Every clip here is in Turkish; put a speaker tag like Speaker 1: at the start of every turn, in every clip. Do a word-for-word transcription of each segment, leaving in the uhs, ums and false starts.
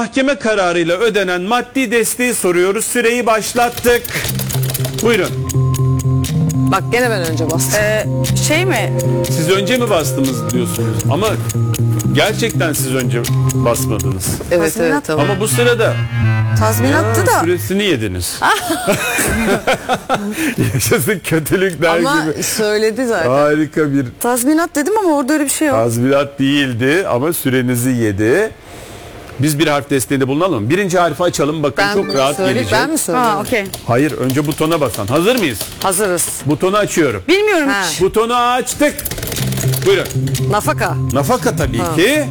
Speaker 1: mahkeme kararıyla ödenen maddi desteği soruyoruz. Süreyi başlattık. Buyurun.
Speaker 2: Bak gene ben önce bastım.
Speaker 3: Ee, şey mi?
Speaker 1: Siz önce mi bastınız diyorsunuz? Ama gerçekten siz önce basmadınız.
Speaker 2: Evet
Speaker 3: Tazminat-
Speaker 2: evet tamam.
Speaker 1: Ama bu sırada
Speaker 3: Tazminattı
Speaker 1: ya,
Speaker 3: da.
Speaker 1: süresini yediniz. Yaşasın kötülükler
Speaker 2: Ama
Speaker 1: gibi.
Speaker 2: söyledi zaten.
Speaker 1: Harika bir
Speaker 3: Tazminat dedim ama orada öyle bir şey yok.
Speaker 1: tazminat değildi ama sürenizi yedi. Biz bir harf desteğinde bulunalım mı? Birinci harfi açalım, bakın
Speaker 2: Ben
Speaker 1: çok rahat
Speaker 2: söyle-
Speaker 1: gelecek.
Speaker 2: Ben mi söyleyeyim?
Speaker 3: Ha, okey.
Speaker 1: Hayır, önce butona basan. Hazır mıyız?
Speaker 2: Hazırız.
Speaker 1: Butonu açıyorum.
Speaker 3: Bilmiyorum
Speaker 2: Ha.
Speaker 3: hiç.
Speaker 1: Butonu açtık. Buyurun.
Speaker 2: Nafaka.
Speaker 1: Nafaka tabii ki.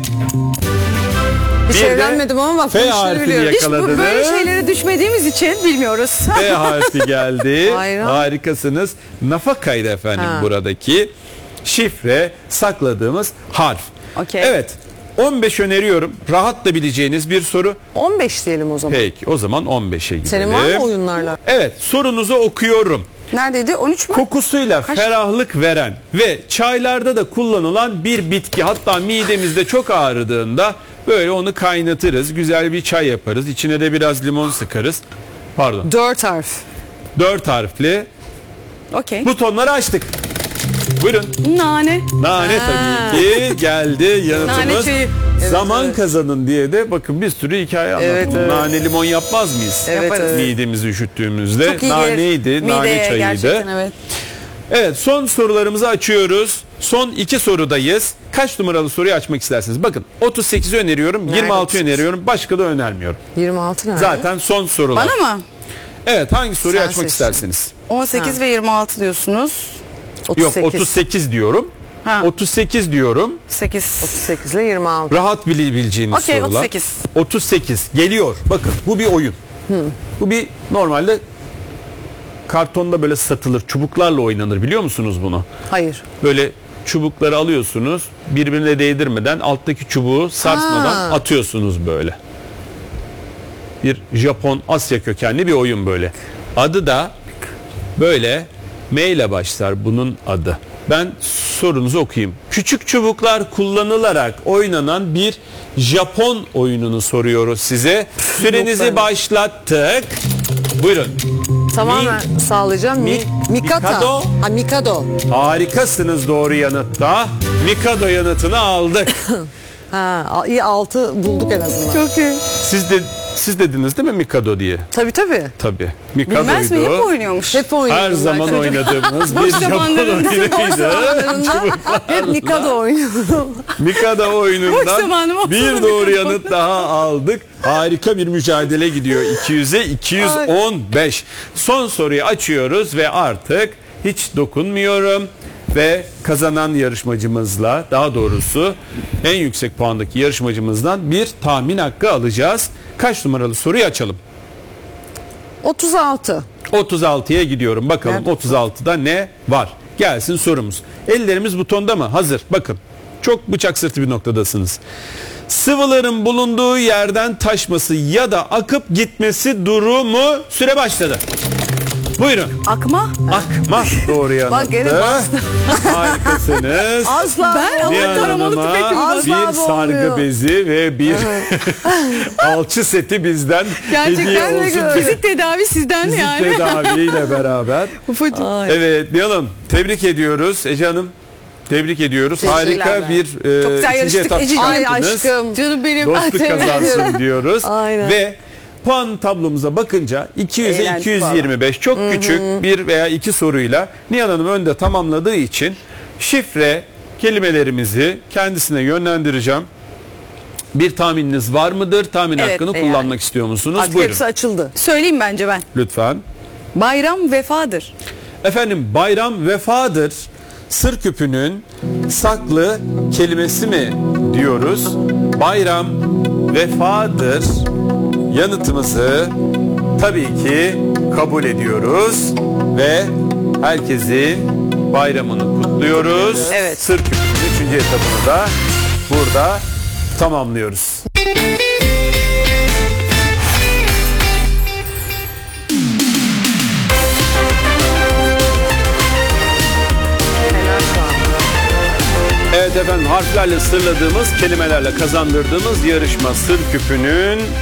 Speaker 2: Hiç
Speaker 1: Bir de
Speaker 2: evlenmedim ama bak bu
Speaker 1: F
Speaker 2: işleri
Speaker 1: harfini
Speaker 2: biliyorum.
Speaker 3: Hiç bu
Speaker 1: yakaladınız.
Speaker 3: böyle şeylere düşmediğimiz için bilmiyoruz.
Speaker 1: B harfi geldi.
Speaker 2: Hayran.
Speaker 1: Harikasınız. Nafakaydı efendim
Speaker 2: Ha.
Speaker 1: buradaki şifre, sakladığımız harf.
Speaker 3: Okey.
Speaker 1: Evet. on beş öneriyorum. Rahat da bileceğiniz bir soru.
Speaker 2: on beş diyelim o zaman.
Speaker 1: Peki o zaman on beşe gidelim.
Speaker 2: Senin var mı oyunlarla?
Speaker 1: Evet, sorunuzu okuyorum.
Speaker 3: Neredeydi? on üç mü?
Speaker 1: Kokusuyla ferahlık veren ve çaylarda da kullanılan bir bitki. Hatta midemizde çok ağrıdığında böyle onu kaynatırız. Güzel bir çay yaparız. İçine de biraz limon sıkarız. Pardon.
Speaker 2: Dört harf.
Speaker 1: Dört harfli
Speaker 3: Okey.
Speaker 1: butonları açtık. Buyurun.
Speaker 3: Nane.
Speaker 1: Nane tabii ki geldi yanıtımız.
Speaker 3: Nane çayı.
Speaker 1: Zaman
Speaker 2: evet.
Speaker 1: kazanın diye de bakın bir sürü hikaye anlattım.
Speaker 2: Evet, evet.
Speaker 1: Nane limon yapmaz mıyız?
Speaker 2: Evet,
Speaker 3: Yaparız.
Speaker 2: evet.
Speaker 1: Midemizi üşüttüğümüzde.
Speaker 3: Çok iyi
Speaker 1: Naneydi,
Speaker 3: gelir.
Speaker 1: nane
Speaker 3: Mideye
Speaker 1: çayıydı.
Speaker 3: gerçekten, evet.
Speaker 1: Evet, son sorularımızı açıyoruz. Son iki sorudayız. Kaç numaralı soruyu açmak istersiniz? Bakın otuz sekizi öneriyorum,
Speaker 2: Nerede
Speaker 1: yirmi altı
Speaker 2: otuz sekiz?
Speaker 1: öneriyorum, başka da önermiyorum.
Speaker 2: yirmi altı nerede?
Speaker 1: Zaten son sorular.
Speaker 3: Bana mı?
Speaker 1: Evet, hangi soruyu
Speaker 2: Sen
Speaker 1: açmak
Speaker 2: seçtin.
Speaker 1: istersiniz?
Speaker 3: on sekiz ve yirmi altı diyorsunuz.
Speaker 2: otuz
Speaker 1: Yok,
Speaker 2: sekiz.
Speaker 1: otuz sekiz diyorum.
Speaker 3: Ha.
Speaker 1: otuz sekiz diyorum.
Speaker 3: sekiz.
Speaker 2: otuz sekiz ile yirmi altı.
Speaker 1: Rahat bilebileceğiniz
Speaker 3: Okey,
Speaker 1: sorular.
Speaker 3: otuz sekiz.
Speaker 1: otuz sekiz geliyor. Bakın bu bir oyun. Bu bir normalde kartonda böyle satılır. Çubuklarla oynanır, biliyor musunuz bunu?
Speaker 2: Hayır.
Speaker 1: Böyle çubukları alıyorsunuz, birbirine değdirmeden alttaki çubuğu sarsmadan
Speaker 2: Ha.
Speaker 1: atıyorsunuz böyle. Bir Japon, Asya kökenli bir oyun böyle. Adı da böyle M ile başlar bunun adı. Ben sorunuzu okuyayım. Küçük çubuklar kullanılarak oynanan bir Japon oyununu soruyoruz size. Sürenizi
Speaker 2: ben-
Speaker 1: başlattık. Buyurun.
Speaker 2: Tamamen sağlayacağım. Mi,
Speaker 1: mi-
Speaker 2: Mikata.
Speaker 1: Mikado.
Speaker 2: Ha Mikado.
Speaker 1: Harikasınız doğru yanıtta. Mikado yanıtını aldık.
Speaker 2: Ha a- iyi altı bulduk en azından.
Speaker 3: Çok iyi.
Speaker 1: Siz de siz dediniz değil mi Mikado diye?
Speaker 2: Tabii tabii.
Speaker 1: Tabii.
Speaker 3: Bilmez mi? Hep
Speaker 1: Mikado'ydu.
Speaker 3: oynuyormuş.
Speaker 2: Hep oynuyorum.
Speaker 1: Her
Speaker 2: ben
Speaker 1: zaman
Speaker 2: çocuk-
Speaker 1: oynadığımız
Speaker 3: Boş
Speaker 1: bir Japon
Speaker 3: zamanlarında, boş
Speaker 1: oyunuydu.
Speaker 2: zamanlarında hep Mikado oynuyorum.
Speaker 1: Mikado
Speaker 3: Boş
Speaker 1: oyunundan
Speaker 3: zamanım olsa
Speaker 1: bir
Speaker 3: da
Speaker 1: doğru
Speaker 3: Mikado.
Speaker 1: yanıt daha aldık. Harika bir mücadele gidiyor. iki yüze iki yüz on beş. Son soruyu açıyoruz ve artık hiç dokunmuyorum. Ve kazanan yarışmacımızla, daha doğrusu en yüksek puandaki yarışmacımızdan bir tahmin hakkı alacağız. Kaç numaralı soruyu açalım?
Speaker 2: otuz altı.
Speaker 1: otuz altıya gidiyorum. Bakalım
Speaker 2: Nerede?
Speaker 1: otuz altıda ne var? Gelsin sorumuz. Ellerimiz butonda mı? Hazır. Bakın. Çok bıçak sırtı bir noktadasınız. Sıvıların bulunduğu yerden taşması ya da akıp gitmesi durumu süre başladı. Buyurun.
Speaker 3: Akma.
Speaker 1: Akma doğru yanıttı.
Speaker 2: Bak gene bastı.
Speaker 1: Harikasınız.
Speaker 2: Asla
Speaker 3: Ben
Speaker 2: olmuyor.
Speaker 1: Nihan
Speaker 3: taramalı
Speaker 1: Hanım'a
Speaker 3: tüfekle
Speaker 2: mi
Speaker 1: bir
Speaker 2: bastın?
Speaker 1: sargı
Speaker 2: Olmuyor.
Speaker 1: bezi ve bir alçı seti bizden hediye
Speaker 3: Gerçekten
Speaker 1: olsun.
Speaker 3: de fizik tedavi sizden
Speaker 1: Fizik
Speaker 3: yani.
Speaker 1: tedaviyle beraber.
Speaker 3: Ufacık.
Speaker 1: Evet Nihan Hanım, tebrik ediyoruz. Ece Hanım, tebrik ediyoruz.
Speaker 2: Teşekkürler.
Speaker 1: Harika bir e,
Speaker 3: Çok güzel
Speaker 1: ikinci
Speaker 3: yarıştık
Speaker 1: etap
Speaker 3: Ececiğim.
Speaker 2: Ay
Speaker 1: çıkarttınız.
Speaker 2: aşkım.
Speaker 3: Canım benim.
Speaker 1: Dostluk
Speaker 2: Tebrik
Speaker 1: kazansın
Speaker 2: ediyorum.
Speaker 1: diyoruz.
Speaker 2: Aynen.
Speaker 1: Ve puan tablomuza bakınca iki yüze
Speaker 3: Eğlendik
Speaker 1: iki yüz yirmi beş çok küçük bir veya iki soruyla Nihan Hanım önde tamamladığı için şifre kelimelerimizi kendisine yönlendireceğim. Bir tahmininiz var mıdır? Tahmin
Speaker 3: Evet,
Speaker 1: hakkını
Speaker 3: e
Speaker 1: kullanmak
Speaker 3: yani.
Speaker 1: istiyor musunuz?
Speaker 2: Artık
Speaker 1: Buyurun.
Speaker 2: hepsi açıldı.
Speaker 3: Söyleyeyim bence ben.
Speaker 1: Lütfen.
Speaker 3: Bayram vefadır.
Speaker 1: Efendim bayram vefadır. Sır küpünün saklı kelimesi mi diyoruz? Bayram vefadır. Yanıtımızı tabii ki kabul ediyoruz ve herkesin bayramını kutluyoruz.
Speaker 3: Evet.
Speaker 1: Sır küpünün üçüncü etabını da burada tamamlıyoruz.
Speaker 2: Helal şu an.
Speaker 1: Evet efendim, harflerle sırladığımız, kelimelerle kazandırdığımız yarışma Sır Küpü'nün